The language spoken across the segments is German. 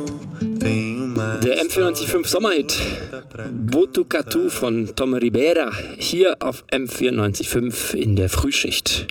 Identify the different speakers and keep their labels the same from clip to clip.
Speaker 1: Der M495 Sommerhit Botucatu von Tom Ribera hier auf M495 in der Frühschicht.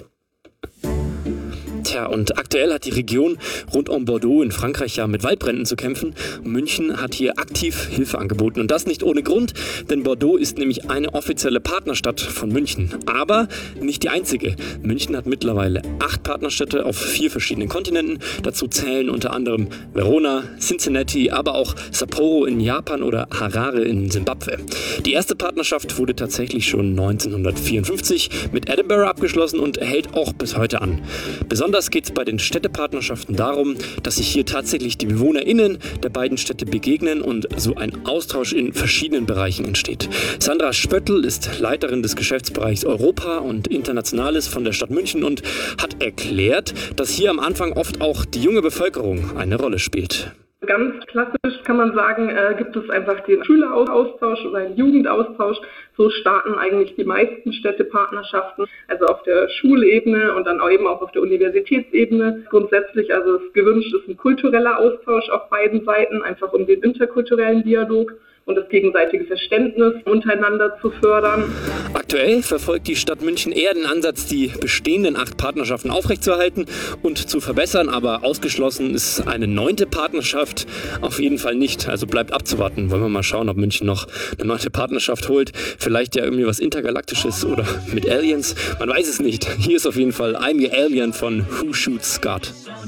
Speaker 1: Tja, und aktuell hat die Region rund um Bordeaux in Frankreich ja mit Waldbränden zu kämpfen. München hat hier aktiv Hilfe angeboten. Und das nicht ohne Grund, denn Bordeaux ist nämlich eine offizielle Partnerstadt von München. Aber nicht die einzige. München hat mittlerweile 8 Partnerstädte auf 4 verschiedenen Kontinenten. Dazu zählen unter anderem Verona, Cincinnati, aber auch Sapporo in Japan oder Harare in Simbabwe. Die erste Partnerschaft wurde tatsächlich schon 1954 mit Edinburgh abgeschlossen und hält auch bis heute an. Besonders geht es bei den Städtepartnerschaften darum, dass sich hier tatsächlich die BewohnerInnen der beiden Städte begegnen und so ein Austausch in verschiedenen Bereichen entsteht. Sandra Spöttl ist Leiterin des Geschäftsbereichs Europa und Internationales von der Stadt München und hat erklärt, dass hier am Anfang oft auch die junge Bevölkerung eine Rolle spielt.
Speaker 2: Ganz klassisch kann man sagen, gibt es einfach den Schüleraustausch oder einen Jugendaustausch. So starten eigentlich die meisten Städtepartnerschaften, also auf der Schulebene und dann auch eben auch auf der Universitätsebene. Grundsätzlich, also es gewünscht ist ein kultureller Austausch auf beiden Seiten, einfach um den interkulturellen Dialog und das gegenseitige Verständnis untereinander zu fördern.
Speaker 1: Aktuell verfolgt die Stadt München eher den Ansatz, die bestehenden 8 Partnerschaften aufrechtzuerhalten und zu verbessern, aber ausgeschlossen ist eine 9. Partnerschaft auf jeden Fall nicht. Also bleibt abzuwarten. Wollen wir mal schauen, ob München noch eine 9. Partnerschaft holt. Vielleicht ja irgendwie was Intergalaktisches oder mit Aliens. Man weiß es nicht. Hier ist auf jeden Fall I'm Your Alien von Who Shoots Scott.